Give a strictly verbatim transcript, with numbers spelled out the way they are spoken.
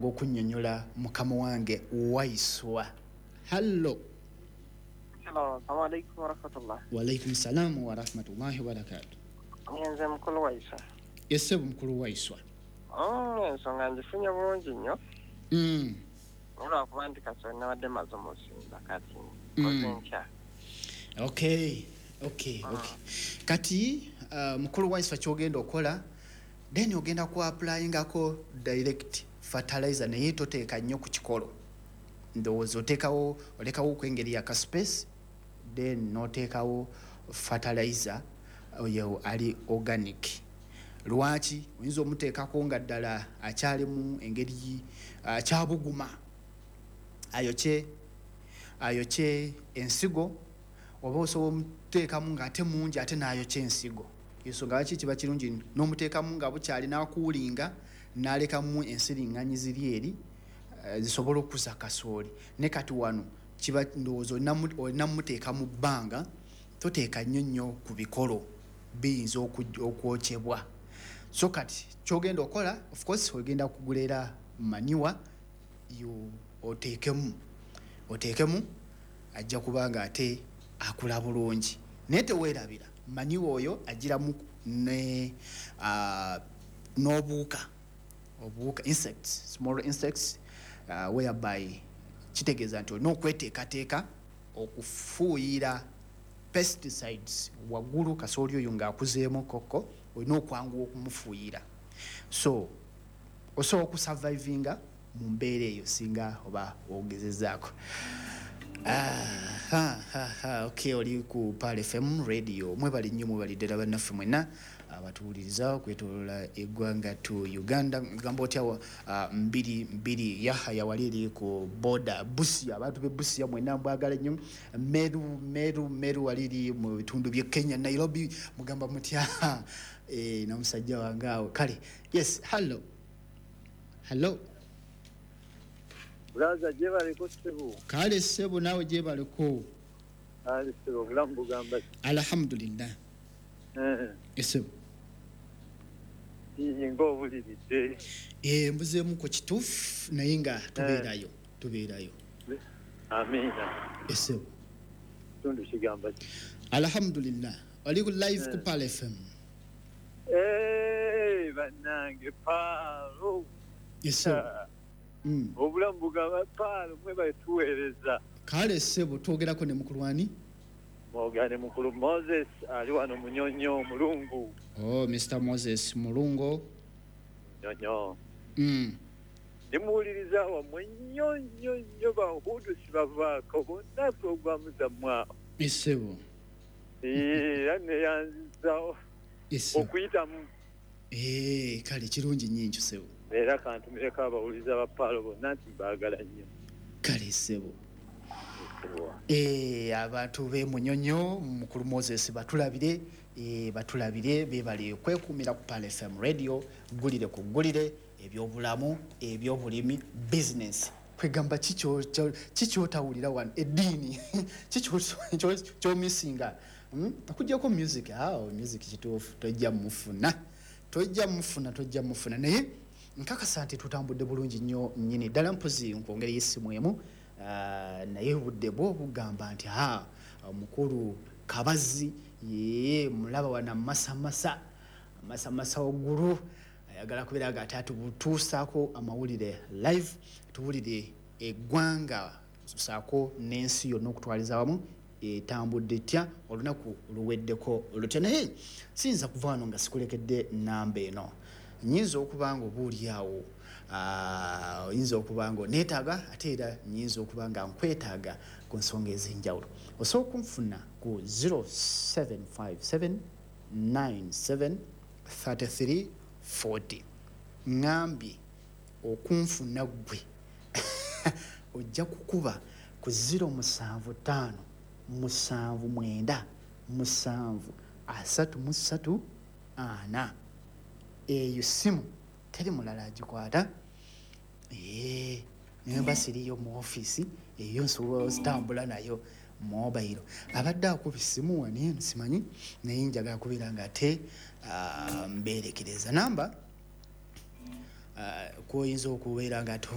okunnyonnyola mukama wange Waiswa. Hello. Hello, assalamu alaikum wa rahmatullah. Wa alaikum salam wa rahmatullahi wa barakatuh. Nyenze mukulu Waiswa. Yese mukulu Waiswa. Oh, ensonga ngifunye bulungi nnyo. Mm. Olwakuba nti kasoli nawadde maze musinda kati Mm. nkya. Okay, okay, okay. Kati uh, mukulu Waiswa kyogenda okola then ogenda ku applyingako direct fertilizer naye toteeka nnyo ku kikolo. Ndowooza oteekawo olekawo okwengeri ya kaspace then noteekawo fertilizer oyo ali organic. Lwaki oyinza omuteekako nga ddala akyalimu engeri akyabuguma ayokye ayokye ensigo oba osobola omuteekamu ng'ate mungi ate n'ayokya ensigo. Ensonga lwaki kiba kirungi n'omuteekamu nga bukyali n'akuulinga n'alekamu ensiriŋŋanyi ziri eri uh, zisobola okuza kasooli. Ne kati wano kiba ndowooza olina muteeka mu bbanga toteeka nnyo nnyo ku bikolo biyinza okwokyebwa. So kati kyogenda okola of course ogenda kugulera maniwa yo oteekemu oteekemu ajja kubanga ate akula bulungi. Naye teweerabira maniwa oyo agiramu ne uh, n'obuuka obuuka insects small insects uh, whereby kitegeeza nti olina okweteekateeka okufuuyira pesticides waggulu kasooli oyo ng'akuzeemu kokko olina okwanguwa okumufuuyira. So osobola okusurvivinga mu mbeera eyo singa oba ogezezaako. Ah, ha, ha, ha, okay, oli ku Pal F M radio mwebali nnyo mwebali ddala bannaffe mwenna abatuwuliriza okwetooloola eggwanga to Uganda. Gamba otya uh, mbiri mbiri Yahaya wali eri ku boda Busia, abantu be Busia mwenna mbagala nnyo. Meru Meru Meru wali eri mu bitundu by'e Kenya Nairobi mugamba mutya eh na musajja wange awo kale. Yes, hello hello Braza jebale ko sebo. Kale sebo nawe jebale ko. Ali sebo bulambu gamba. Alhamdulillah. Eh. Esebo. Ingo bulidde. Eh mbuze muko kitufu naye nga tubeerayo. Tubeerayo. Amina. Esebo. Tundu kigamba. Alhamdulillah. Ali ku live ku Pal F M. Eh banange palo. Esebo. Mm. Obulambu gamba palo mwe batuweereza. Kale sebo twogerako ne mukulwani. Mwogane mukulu Moses ali wano munyonyo mulungu. Oh, Mister Moses Mulungo. Nyonyo. Mm. Nimuwuliriza wa mwenyonyo nyo bahudu sibavaako bonna programu za mwa. Esebo. Eh, ane yanza Esebo. okuyitamu. Eh, kale kirungi nyingi sebo. Era kantu mireka abawuliza bapalo bonna nti baagala nnyo. Kale sebo. Eh, abantu be munyonyo mukulu Moses batulabire eh batulabire bebali kwekuumira ku Pal F M radio gulire ku gulire ebyobulamu ebyobulimi business kwegamba kicho kicho tawulira wan edini kicho kyo missinga hmm? Akujjako music ah music kituufu tojja mufuna tojja mufuna tojja mufuna naye nkakasa nti tutambudde bulungi nnyo nnyini ddala mpozi nkwongera yesimu emu. Uh, naye budde bwo bugamba nti ha mukulu Kabazi ye mulaba wana masa masa masa masa oguru ayagala kubera ga tatu butusako amawulire live tubulire eggwanga susako nensi yo nokutwaliza wamu etambudde tya olunaku luweddeko olutya naye sinza kuvaano nga sikulekedde namba eno nyinza okubanga obuuli awo ah uh, yinza okubanga neetaaga ate era nyinza okubanga nkwetaaga ku nsonga ez'enjawulo. Osobola okunfuna ku zero seven five seven nine seven three three four zero. Ngambye okunfuna gwe ojja kukuba ku zero musanvu ttaano musanvu mwenda musanvu asatu mu ssatu ana. Eyo simu teri mulala agikwata. Eh, nemba siriyo mu office eyo nsobola zitambula nayo mobile. Abadde akubisimu wani nsimanyi naye njagala kubeera nga ate uh, mberekereza namba uh, kuyinza okubeera nga